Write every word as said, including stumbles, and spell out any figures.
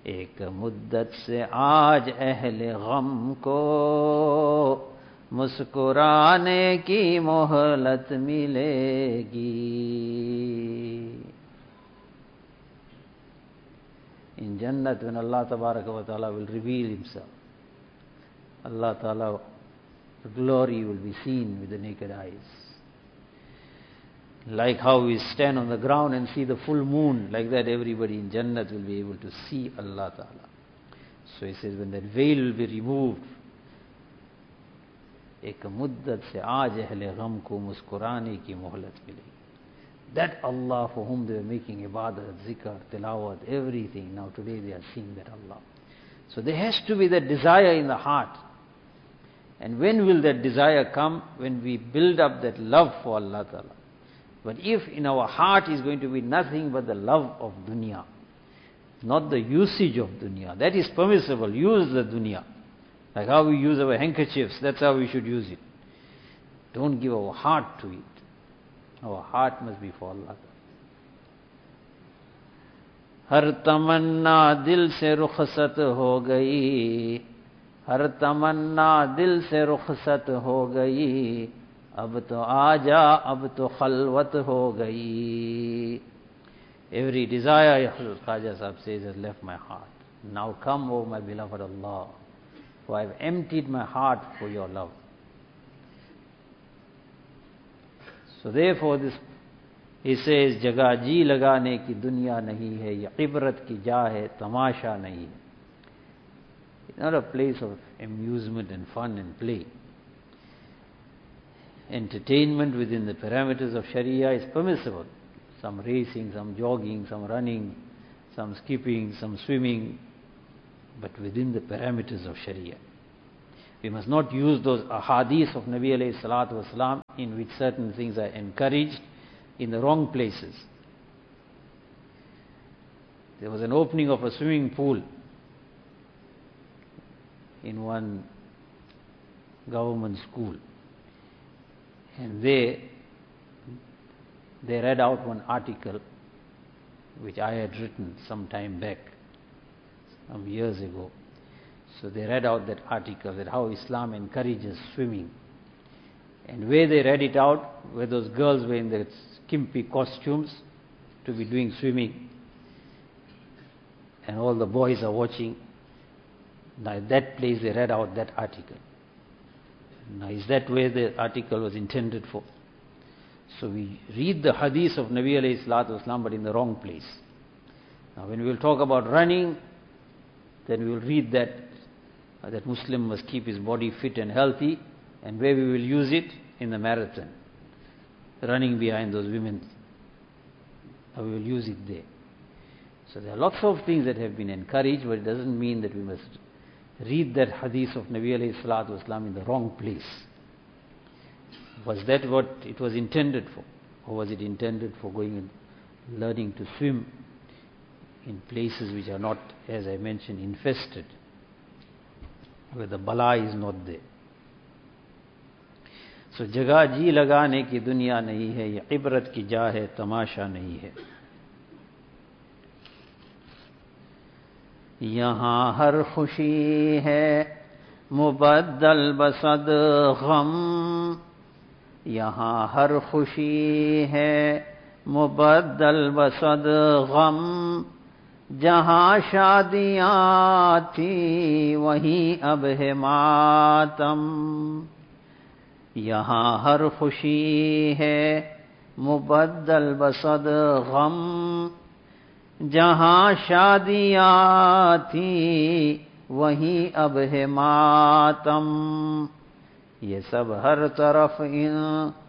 एक मुद्दत से आज अहले गम को मुस्कुराने की मोहलत मिलेगी. In Jannat, when Allah Tabaraka wa Ta'ala will reveal Himself, Allah Ta'ala, the glory will be seen with the naked eyes. Like how we stand on the ground and see the full moon, like that everybody in Jannat will be able to see Allah Ta'ala. So He says, when that veil will be removed, एक मुद्दत से आज अहले गम को मुस्कुराने की मोहलत मिलेगी. That Allah for whom they were making ibadat, zikr, tilawat, everything, now today they are seeing that Allah. So there has to be that desire in the heart. And when will that desire come? When we build up that love for Allah Ta'ala. But if in our heart is going to be nothing but the love of dunya, not the usage of dunya, that is permissible, use the dunya. Like how we use our handkerchiefs, that's how we should use it. Don't give our heart to it. Our heart must be for Allah. हर तमन्ना दिल से रुखसत हो गई, हर तमन्ना दिल से रुखसत हो गई, अब तो आजा अब तो खलवत हो गई. Every desire, Khaja Sahib says, has left my heart. Now come, O my beloved Allah, for I have emptied my heart for your love. So therefore this, he says, जगह जी लगाने की दुनिया नहीं है, ये इबरत की जा है, तमाशा नहीं है. It's not a place of amusement and fun and play. Entertainment within the parameters of Sharia is permissible. Some racing, some jogging, some running, some skipping, some swimming, but within the parameters of Sharia. We must not use those ahadith of Nabi alayhi salatu wasalam in which certain things are encouraged in the wrong places. There was an opening of a swimming pool in one government school, and they they read out one article which I had written some time back, some years ago. So they read out that article, that how Islam encourages swimming. And where they read it out, where those girls were in their skimpy costumes to be doing swimming, and all the boys are watching. Now at that place they read out that article. Now is that where the article was intended for? So we read the hadith of Nabi alayhi salatu wasalam, but in the wrong place. Now when we will talk about running, then we will read that uh, that Muslim must keep his body fit and healthy, and where we will use it? In the marathon, running behind those women. Now we will use it there. So there are lots of things that have been encouraged, but it doesn't mean that we must read that hadith of Nabi alayhi salatu wasalam in the wrong place. Was that what it was intended for? Or was it intended for going and learning to swim in places which are not, as I mentioned, infested, where the bala is not there? So जगह जी लगाने की दुनिया नहीं है, ये इबरत की जा है, तमाशा नहीं है. यहाँ हर खुशी है मुबद्दल बसद गम, यहाँ हर खुशी है मुबद्दल बसद गम, जहाँ शादियाँ थी वहीं अब है मातम. यहाँ हर खुशी है मुबद्दल बसद गम, जहाँ शादियाँ थी वहीं अब है मातम. ये सब हर तरफ इन